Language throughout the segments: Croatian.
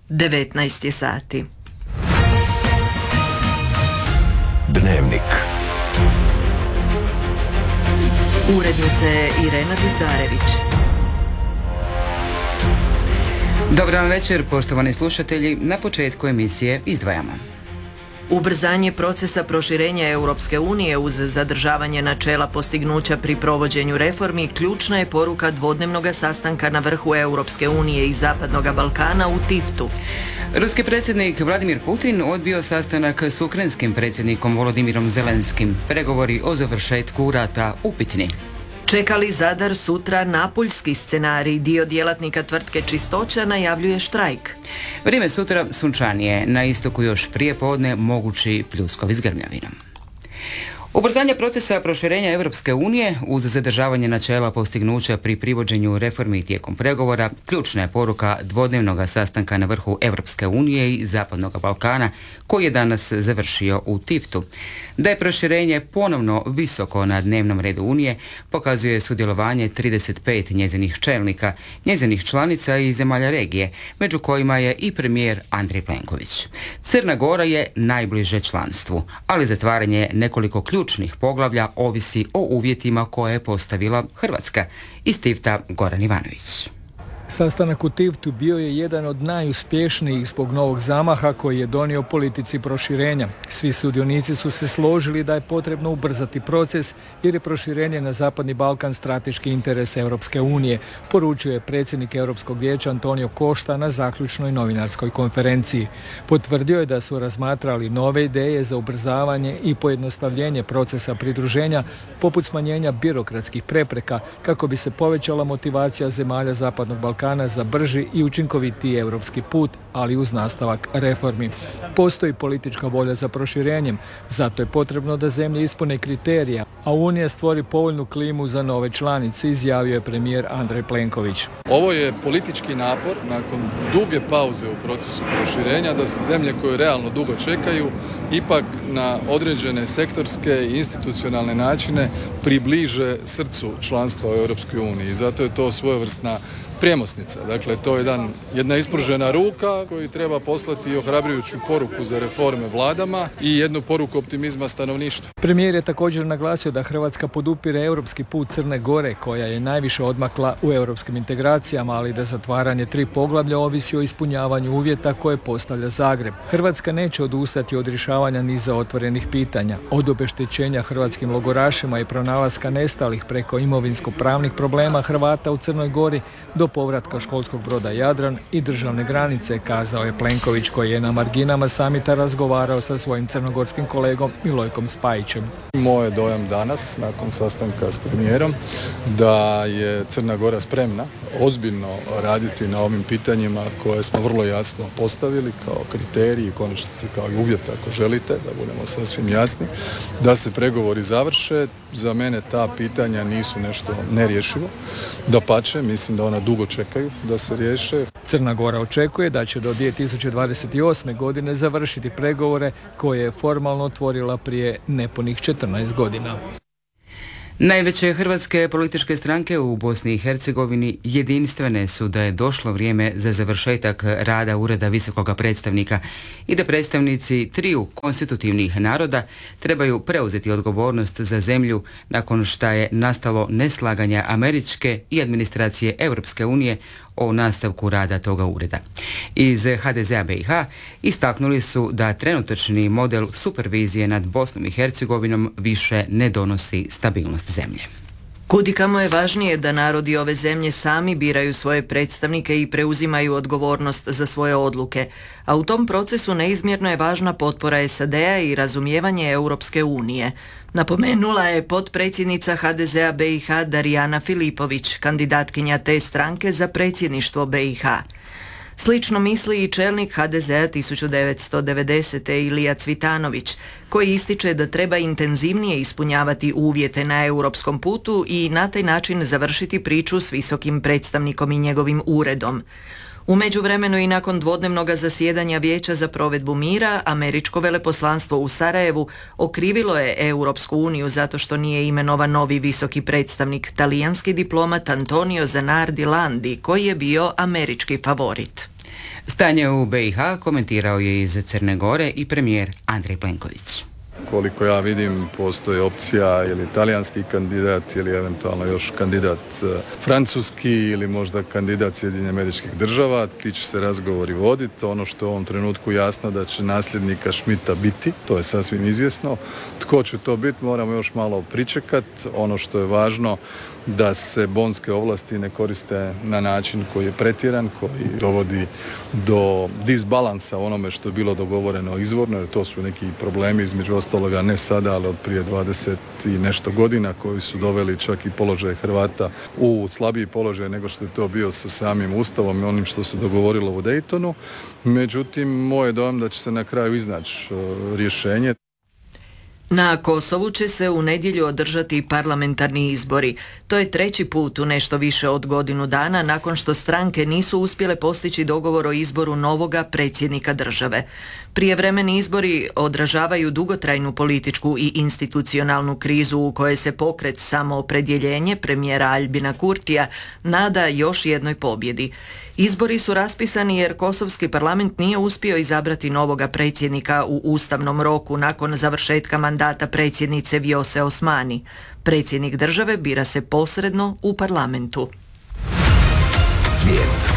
19 je sati. Dnevnik. Urednica je Irena Dizdarević. Dobar vam večer, poštovani slušatelji. Na početku emisije izdvajamo. Ubrzanje procesa proširenja Europske unije uz zadržavanje načela postignuća pri provođenju reformi ključna je poruka dvodnevnog sastanka na vrhu Europske unije i Zapadnog Balkana u Tiftu. Ruski predsjednik Vladimir Putin odbio sastanak s ukrajinskim predsjednikom Volodimirom Zelenskim. Pregovori o završetku rata upitni. Čeka li Zadar sutra napuljski scenarij? Dio djelatnika tvrtke Čistoća najavljuje štrajk. Vrijeme sutra sunčanije, na istoku još prije podne mogući pljuskovi s grmljavinom. Ubrzanje procesa proširenja Europske unije uz zadržavanje načela postignuća pri privođenju reformi tijekom pregovora ključna je poruka dvodnevnog sastanka na vrhu Europske unije i Zapadnog Balkana koji je danas završio u Tiftu. Da je proširenje ponovno visoko na dnevnom redu Unije pokazuje sudjelovanje 35 njezinih čelnika, njezinih članica i zemalja regije, među kojima je i premijer Andrej Plenković. Crna Gora je najbliže članstvu, ali zatvaranje nekoliko ključnih poglavlja ovisi o uvjetima koje je postavila Hrvatska. Iz Tifta Goran Ivanović. Sastanak u Tiftu bio je jedan od najuspješnijih zbog novog zamaha koji je donio politici proširenja. Svi sudionici su se složili da je potrebno ubrzati proces jer je proširenje na Zapadni Balkan strateški interes Europske unije, poručio je predsjednik Europskog vijeća Antonio Costa na zaključnoj novinarskoj konferenciji. Potvrdio je da su razmatrali nove ideje za ubrzavanje i pojednostavljenje procesa pridruženja, poput smanjenja birokratskih prepreka kako bi se povećala motivacija zemalja Zapadnog Balkana za brži i učinkovitiji europski put, ali uz nastavak reformi. Postoji politička volja za proširenjem, zato je potrebno da zemlje ispune kriterija, a Unija stvori povoljnu klimu za nove članice, izjavio je premijer Andrej Plenković. Ovo je politički napor nakon duge pauze u procesu proširenja da se zemlje koje realno dugo čekaju ipak na određene sektorske i institucionalne načine približe srcu članstva u Europskoj uniji. Zato je to svojevrsna premosnica. Dakle, to je jedna ispružena ruka koju treba poslati ohrabrujuću poruku za reforme vladama i jednu poruku optimizma stanovništva. Premijer je također naglasio da Hrvatska podupire europski put Crne Gore, koja je najviše odmakla u europskim integracijama, ali da zatvaranje 3 poglavlja ovisi o ispunjavanju uvjeta koje postavlja Zagreb. Hrvatska neće odustati od rješavanja niza otvorenih pitanja, od obeštećenja hrvatskim logorašima i pronalaska nestalih preko imovinsko-pravnih problema Hrvata u Crnoj Gori do povratka školskog broda Jadran i državne granice, kazao je Plenković koji je na marginama samita razgovarao sa svojim crnogorskim kolegom Milojkom Spajićem. Moj je dojam danas, nakon sastanka s premijerom, da je Crna Gora spremna ozbiljno raditi na ovim pitanjima koje smo vrlo jasno postavili kao kriteriji i konačnici kao i uvjet, ako želite, da budemo sasvim jasni, da se pregovori završe. Za mene ta pitanja nisu nešto nerješivo. Dapače, mislim da ona dugo čekaju da se riješe. Crna Gora očekuje da će do 2028. godine završiti pregovore koje je formalno otvorila prije nepunih 14 godina. Najveće hrvatske političke stranke u Bosni i Hercegovini jedinstvene su da je došlo vrijeme za završetak rada Ureda visokog predstavnika i da predstavnici 3 konstitutivnih naroda trebaju preuzeti odgovornost za zemlju nakon što je nastalo neslaganje američke i administracije Europske unije o nastavku rada toga ureda. Iz HDZ-a BiH istaknuli su da trenutačni model supervizije nad Bosnom i Hercegovinom više ne donosi stabilnost zemlje. Kudikamo je važnije da narodi ove zemlje sami biraju svoje predstavnike i preuzimaju odgovornost za svoje odluke, a u tom procesu neizmjerno je važna potpora SAD-a i razumijevanje Europske unije. Napomenula je potpredsjednica HDZ-a BiH Darijana Filipović, kandidatkinja te stranke za predsjedništvo BiH. Slično misli i čelnik HDZ-a 1990. Ilija Cvitanović, koji ističe da treba intenzivnije ispunjavati uvjete na europskom putu i na taj način završiti priču s visokim predstavnikom i njegovim uredom. U međuvremenu i nakon dvodnevnog zasjedanja Vijeća za provedbu mira, američko veleposlanstvo u Sarajevu okrivilo je Europsku uniju zato što nije imenovan novi visoki predstavnik, talijanski diplomat Antonio Zanardi Landi, koji je bio američki favorit. Stanje u BiH komentirao je iz Crne Gore i premijer Andrej Plenković. Koliko ja vidim, postoji opcija ili talijanski kandidat ili eventualno još kandidat francuski ili možda kandidat Sjedinjenih Američkih Država. Ti će se razgovori voditi. Ono što je u ovom trenutku jasno da će nasljednika Schmidta biti, to je sasvim izvjesno. Tko će to biti, moramo još malo pričekati. Ono što je važno da se bonske ovlasti ne koriste na način koji je pretjeran, koji dovodi do disbalansa onome što je bilo dogovoreno izvorno, jer to su neki problemi između ostaloga ne sada, ali od prije 20 i nešto godina koji su doveli čak i položaj Hrvata u slabiji položaj nego što je to bio sa samim Ustavom i onim što se dogovorilo u Daytonu. Međutim, moj je dojam da će se na kraju iznaći rješenje. Na Kosovu će se u nedjelju održati parlamentarni izbori. To je treći put u nešto više od godinu dana nakon što stranke nisu uspjele postići dogovor o izboru novoga predsjednika države. Prijevremeni izbori odražavaju dugotrajnu političku i institucionalnu krizu u kojoj se pokret Samoopredjeljenje premijera Albina Kurtija nada još jednoj pobjedi. Izbori su raspisani jer kosovski parlament nije uspio izabrati novoga predsjednika u ustavnom roku nakon završetka mandata predsjednice Vjose Osmani. Predsjednik države bira se posredno u parlamentu. Svijet.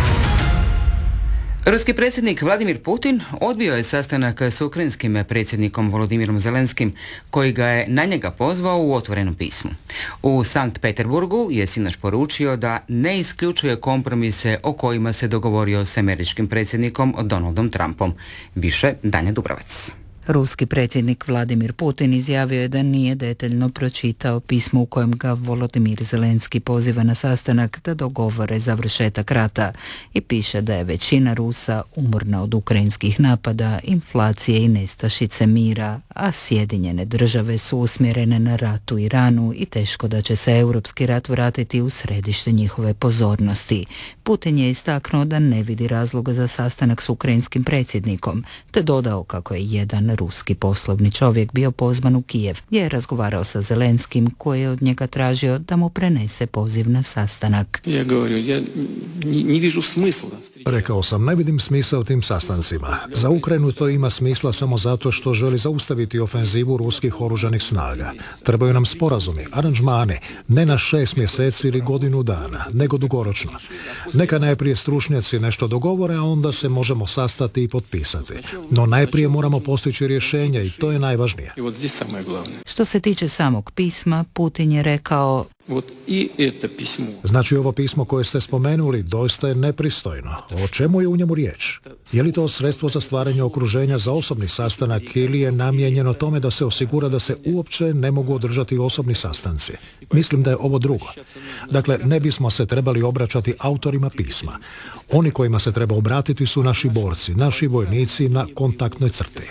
Ruski predsjednik Vladimir Putin odbio je sastanak s ukrajinskim predsjednikom Volodimirom Zelenskim, koji ga je na njega pozvao u otvorenom pismu. U Sankt Peterburgu je sinoć poručio da ne isključuje kompromise o kojima se dogovorio s američkim predsjednikom Donaldom Trumpom. Više Danja Dubrovac. Ruski predsjednik Vladimir Putin izjavio je da nije detaljno pročitao pismo u kojem ga Volodimir Zelenski poziva na sastanak da dogovore završetak rata i piše da je većina Rusa umorna od ukrajinskih napada, inflacije i nestašice mira, a Sjedinjene države su usmjerene na rat u Iranu i teško da će se europski rat vratiti u središte njihove pozornosti. Putin je istaknuo da ne vidi razloga za sastanak s ukrajinskim predsjednikom, te dodao kako je jedan ruski poslovni čovjek bio pozvan u Kijev, gdje je razgovarao sa Zelenskim, koji je od njega tražio da mu prenese poziv na sastanak. Rekao sam, ne vidim smisla u tim sastancima. Za Ukrajinu to ima smisla samo zato što želi zaustaviti ofenzivu ruskih oružanih snaga. Trebaju nam sporazumi, aranžmani, ne na 6 mjeseci ili godinu dana, nego dugoročno. Neka najprije stručnjaci nešto dogovore, a onda se možemo sastati i potpisati. No najprije moramo postići rješenja i to je najvažnije. Što se tiče samog pisma, Putin je rekao: Znači, ovo pismo koje ste spomenuli doista je nepristojno. O čemu je u njemu riječ? Je li to sredstvo za stvaranje okruženja za osobni sastanak ili je namijenjeno tome da se osigura da se uopće ne mogu održati osobni sastanci? Mislim da je ovo drugo. Dakle, ne bismo se trebali obraćati autorima pisma. Oni kojima se treba obratiti su naši borci, naši vojnici na kontaktnoj crti.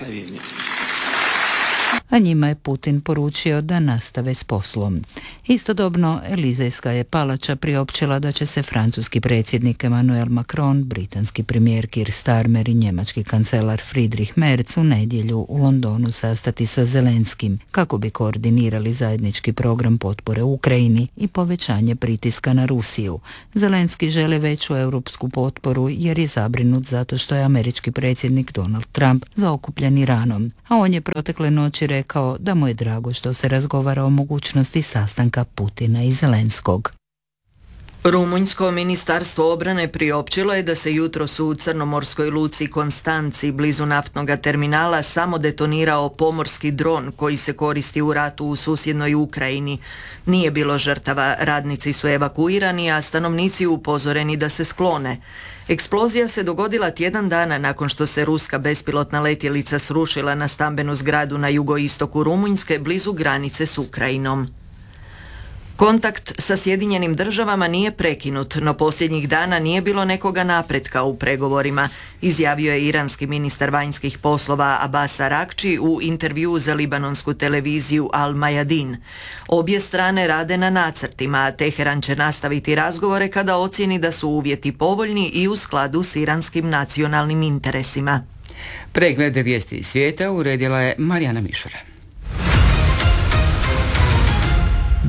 A njima je Putin poručio da nastave s poslom. Istodobno, Elizejska je palača priopćila da će se francuski predsjednik Emmanuel Macron, britanski premijer Keir Starmer i njemački kancelar Friedrich Merz u nedjelju u Londonu sastati sa Zelenskim kako bi koordinirali zajednički program potpore Ukrajini i povećanje pritiska na Rusiju. Zelenski želi veću europsku potporu jer je zabrinut zato što je američki predsjednik Donald Trump zaokupljen Iranom, a on je protekle noći rekao da mu je drago što se razgovara o mogućnosti sastanka Putina i Zelenskog. Rumunjsko ministarstvo obrane priopćilo je da se jutros u crnomorskoj luci Konstanci blizu naftnog terminala samo detonirao pomorski dron koji se koristi u ratu u susjednoj Ukrajini. Nije bilo žrtava, radnici su evakuirani, a stanovnici upozoreni da se sklone. Eksplozija se dogodila tjedan dana nakon što se ruska bespilotna letjelica srušila na stambenu zgradu na jugoistoku Rumunjske blizu granice s Ukrajinom. Kontakt sa Sjedinjenim državama nije prekinut, no posljednjih dana nije bilo nekoga napretka u pregovorima, izjavio je iranski ministar vanjskih poslova Abbas Araghči u intervjuu za libanonsku televiziju Al Mayadin. Obje strane rade na nacrtima, a Teheran će nastaviti razgovore kada ocijeni da su uvjeti povoljni i u skladu s iranskim nacionalnim interesima. Pregled vijesti iz svijeta uredila je Marijana Mišura.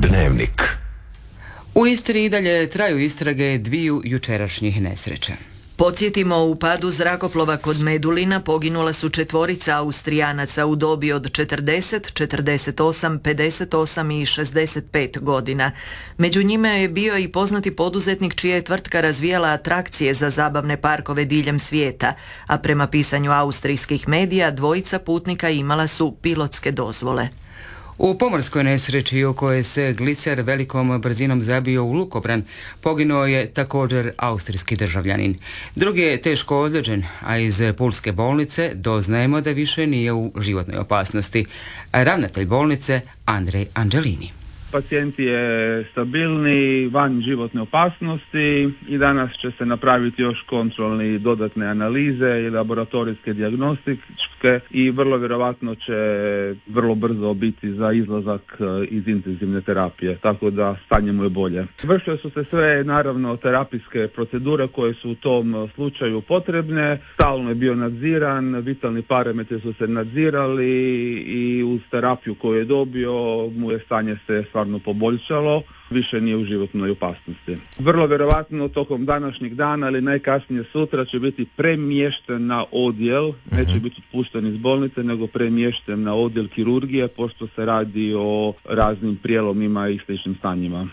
Dnevnik. U Istri i dalje traju istrage dviju jučerašnjih nesreća. Podsjetimo, u padu zrakoplova kod Medulina poginula su 4 Austrijanaca u dobi od 40, 48, 58 i 65 godina. Među njima je bio i poznati poduzetnik čija je tvrtka razvijala atrakcije za zabavne parkove diljem svijeta, a prema pisanju austrijskih medija 2 putnika imala su pilotske dozvole. U pomorskoj nesreći u kojoj se glicer velikom brzinom zabio u lukobran poginuo je također austrijski državljanin. Drugi je teško ozlijeđen, a iz pulske bolnice doznajemo da više nije u životnoj opasnosti. Ravnatelj bolnice Andrej Angelini. Pacijent je stabilni, van životne opasnosti i danas će se napraviti još kontrolni dodatne analize i laboratorijske dijagnostičke i vrlo vjerojatno će vrlo brzo biti za izlazak iz intenzivne terapije, tako da stanje mu je bolje. Vršile su se sve naravno terapijske procedure koje su u tom slučaju potrebne, stalno je bio nadziran, vitalni parametri su se nadzirali i uz terapiju koju je dobio mu je stanje se stvarno poboljšalo, više nije u životnoj opasnosti. Vrlo vjerojatno tokom današnjeg dana ili najkasnije sutra će biti premješten na odjel, neće biti otpušten iz bolnice, nego premješten na odjel kirurgije, pošto se radi o raznim prijelomima i sličnim stanjima.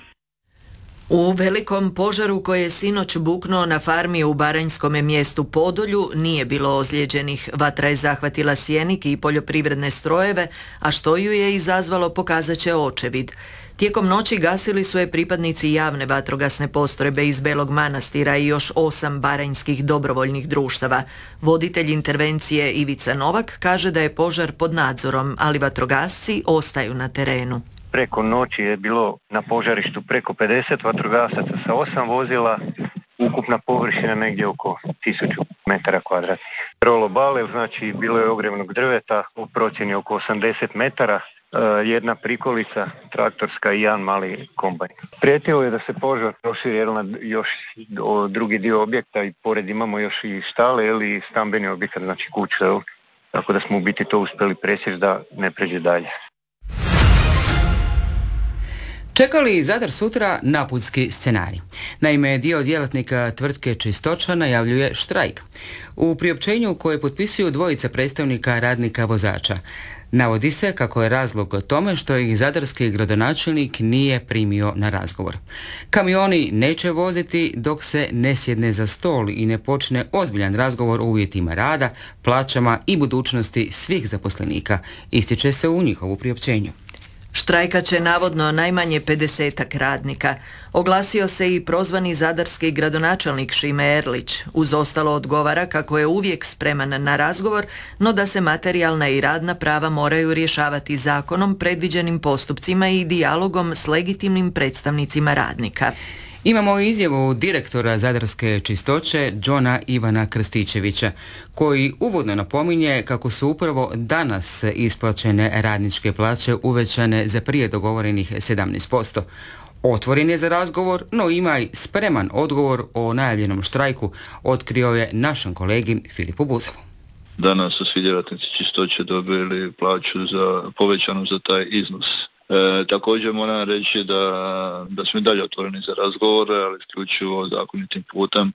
U velikom požaru koji je sinoć buknuo na farmi u baranjskom mjestu Podolju nije bilo ozlijeđenih. Vatra je zahvatila sjenik i poljoprivredne strojeve, a što ju je izazvalo pokazat će očevid. Tijekom noći gasili su je pripadnici javne vatrogasne postrojbe iz Belog Manastira i još 8 baranjskih dobrovoljnih društava. Voditelj intervencije Ivica Novak kaže da je požar pod nadzorom, ali vatrogasci ostaju na terenu. Preko noći je bilo na požarištu preko 50 vatrogasaca sa 8 vozila, ukupna površina negdje oko 1000 metara kvadratnih. Rolo bale, znači bilo je ogromnog drveta u procjeni oko 80 metara, jedna prikolica traktorska i jedan mali kombajn. Prijetilo je da se požar proširi na još drugi dio objekta i pored imamo još i štale ili stambeni objekat, znači kuće, tako da smo u biti to uspjeli presjeći da ne pređe dalje. Čeka li Zadar sutra napuljski scenarij? Naime, dio djelatnika tvrtke Čistoća najavljuje štrajk. U priopćenju koje potpisuju 2 predstavnika radnika vozača, navodi se kako je razlog tome što ih zadarski gradonačelnik nije primio na razgovor. Kamioni neće voziti dok se ne sjedne za stol i ne počne ozbiljan razgovor o uvjetima rada, plaćama i budućnosti svih zaposlenika, ističe se u njihovu priopćenju. Štrajka će navodno najmanje 50 radnika. Oglasio se i prozvani zadarski gradonačelnik Šime Erlić. Uz ostalo odgovara kako je uvijek spreman na razgovor, no da se materijalna i radna prava moraju rješavati zakonom, predviđenim postupcima i dijalogom s legitimnim predstavnicima radnika. Imamo izjavu direktora Zadarske čistoće Džona Ivana Krstičevića, koji uvodno napominje kako su upravo danas isplaćene radničke plaće uvećane za prije dogovorenih 17%. Otvoren je za razgovor, no ima i spreman odgovor o najavljenom štrajku, otkrio je našem kolegi Filipu Buzovu. Danas su svi djelatnici čistoće dobili plaću povećanu za taj iznos. Također moram reći da smo i dalje otvoreni za razgovore, ali isključivo zakonitim putem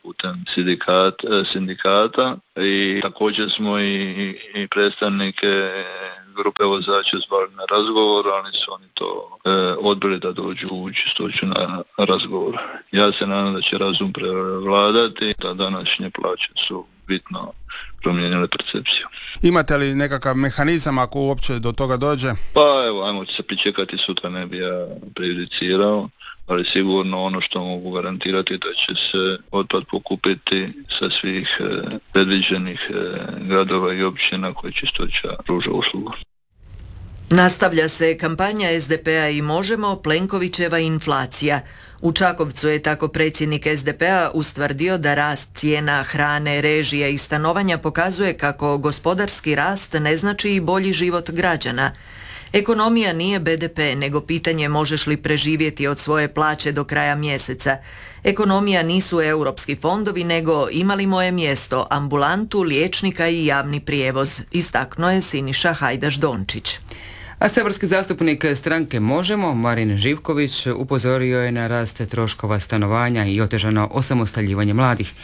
sindikata i također smo i predstavnike grupe vozača zvali na razgovor, ali su oni to odbili da dođu u čistoću na razgovor. Ja se nadam da će razum prevladati, da današnje plaće su bitno promijenile percepciju. Imate li nekakav mehanizam ako uopće do toga dođe? Pa evo, ajmo se pričekati, sutra ne bi ja prejudicirao, ali sigurno ono što mogu garantirati da će se otpad pokupiti sa svih predviđenih gradova i općina koje čistoća pruža uslugu. Nastavlja se kampanja SDP-a i Možemo, Plenkovićeva inflacija. U Čakovcu je tako predsjednik SDP-a ustvrdio da rast cijena hrane, režija i stanovanja pokazuje kako gospodarski rast ne znači i bolji život građana. Ekonomija nije BDP, nego pitanje možeš li preživjeti od svoje plaće do kraja mjeseca. Ekonomija nisu europski fondovi, nego ima li moje mjesto, ambulantu, liječnika i javni prijevoz, istaknuo je Siniša Hajdaš-Dončić. A saborski zastupnik stranke Možemo, Marin Živković, upozorio je na rast troškova stanovanja i otežano osamostaljivanje mladih.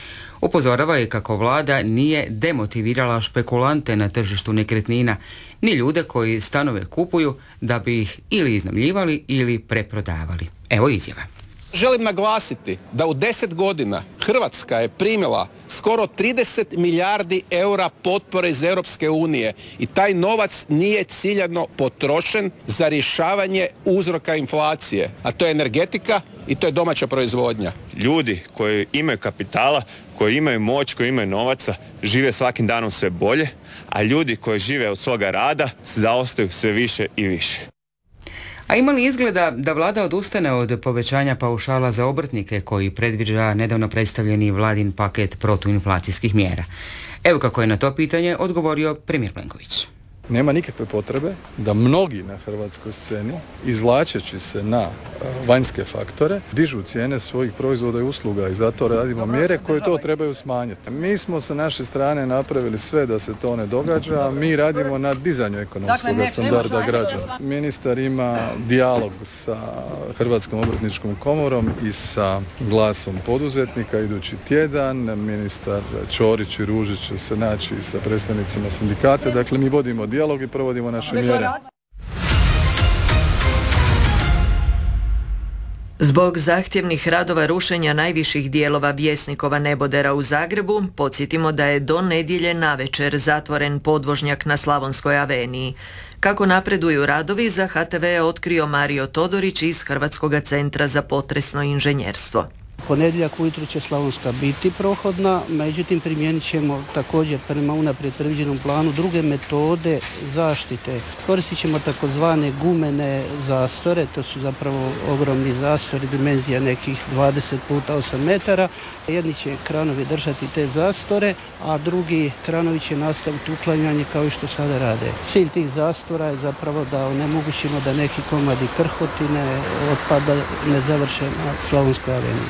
Upozorava i kako vlada nije demotivirala špekulante na tržištu nekretnina, ni ljude koji stanove kupuju da bi ih ili iznajmljivali ili preprodavali. Evo izjava. Želim naglasiti da u 10 godina Hrvatska je primila skoro 30 milijardi eura potpore iz Europske unije i taj novac nije ciljano potrošen za rješavanje uzroka inflacije, a to je energetika i to je domaća proizvodnja. Ljudi koji imaju kapitala, koji imaju moć, koji imaju novaca, žive svakim danom sve bolje, a ljudi koji žive od svoga rada zaostaju sve više i više. A ima li izgleda da vlada odustane od povećanja paušala za obrtnike koji predviđa nedavno predstavljeni vladin paket protuinflacijskih mjera? Evo kako je na to pitanje odgovorio premijer Plenković. Nema nikakve potrebe da mnogi na hrvatskoj sceni, izvlačeći se na vanjske faktore, dižu cijene svojih proizvoda i usluga i zato radimo mjere koje to trebaju smanjiti. Mi smo sa naše strane napravili sve da se to ne događa, a mi radimo na dizanju ekonomskog standarda građana. Ministar ima dijalog sa Hrvatskom obrtničkom komorom i sa glasom poduzetnika idući tjedan. Ministar Ćorić i Ružić će se naći sa predstavnicima sindikata. Dakle, mi vodimo dijalog i provodimo naše mjere. Zbog zahtjevnih radova rušenja najviših dijelova Vjesnikova nebodera u Zagrebu, podsjetimo da je do nedjelje navečer zatvoren podvožnjak na Slavonskoj aveniji. Kako napreduju radovi, za HTV je otkrio Mario Todorić iz Hrvatskog centra za potresno inženjerstvo. Ponedjeljak ujutro će Slavonska biti prohodna, međutim primijenit ćemo također prema unaprijed predviđenom planu druge metode zaštite. Koristit ćemo takozvane gumene zastore, to su zapravo ogromni zastori, dimenzija nekih 20 puta 8 metara. Jedni će kranovi držati te zastore, a drugi kranovi će nastaviti uklanjanje kao i što sada rade. Cilj tih zastora je zapravo da onemogućimo da neki komadi krhotine, otpada ne završe na Slavonskoj aveniji.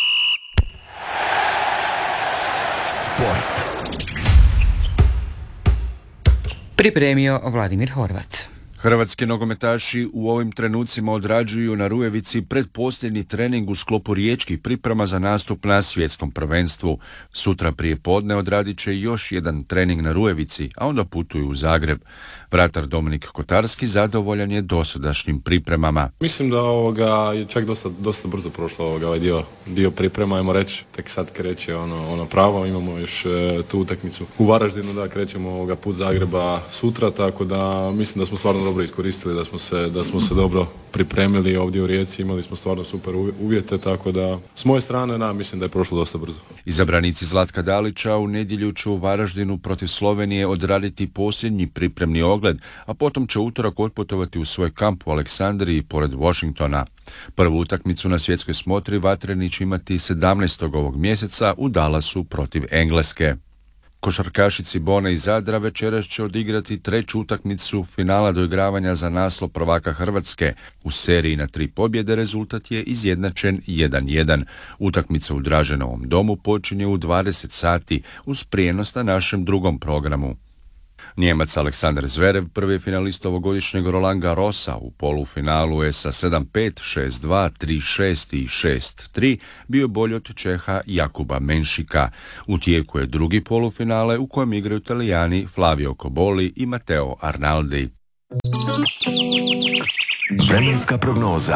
Pripremio Vladimir Horvat. Hrvatski nogometaši u ovim trenucima odrađuju na Rujevici predposljednji trening u sklopu riječkih priprema za nastup na svjetskom prvenstvu. Sutra prije podne odradit će još jedan trening na Rujevici, a onda putuju u Zagreb. Vratar Dominik Kotarski zadovoljan je dosadašnjim pripremama. Mislim da je čak dosta brzo prošlo ovaj dio priprema, ajmo reći. Tek sad kreće ono pravo, imamo još tu utakmicu u Varaždinu, da krećemo put Zagreba sutra, tako da mislim da smo stvarno dobro iskoristili, da smo se dobro pripremili ovdje u Rijeci, imali smo stvarno super uvjete, tako da s moje strane mislim da je prošlo dosta brzo. Izabranici Zlatka Dalića u nedjelju će u Varaždinu protiv Slovenije odraditi posljednji pripremni ogled, a potom će utorak otputovati u svoj kamp u Aleksandriji pored Washingtona. Prvu utakmicu na svjetskoj smotri Vatreni će imati 17. ovog mjeseca u Dallasu protiv Engleske. Košarkašici Bone iz Zadra večeras će odigrati treću utakmicu finala doigravanja za naslov prvaka Hrvatske. U seriji na 3 pobjede rezultat je izjednačen 1:1. Utakmica u Draženovom domu počinje u 20 sati uz prijenos na našem drugom programu. Njemac Aleksandar Zverev, prvi finalist ovogodišnjeg Roland Garrosa, u polufinalu je sa 7-5, 6-2, 3-6 i 6-3 bio bolji od Čeha Jakuba Menšika. U tijeku je drugi polufinale u kojem igraju Talijani Flavio Cobolli i Matteo Arnaldi. Vremenska prognoza.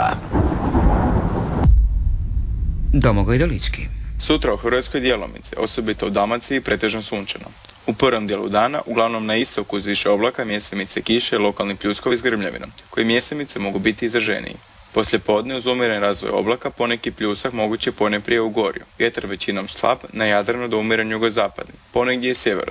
Domagoj Dolički. Sutra u Hrvatskoj djelomice, osobito u Dalmaciji, pretežno sunčano. U prvom dijelu dana, uglavnom na istoku uz više oblaka, mjesemice kiše i lokalni pljuskovi s grmljavinom, koji mjesemice mogu biti izraženiji. Poslije podne uz umjeren razvoj oblaka poneki pljusak moguće ponajprije u Gorju. Vjetar većinom slab, na Jadranu do umjeren jugozapadni, ponegdje i sjeverozapadni.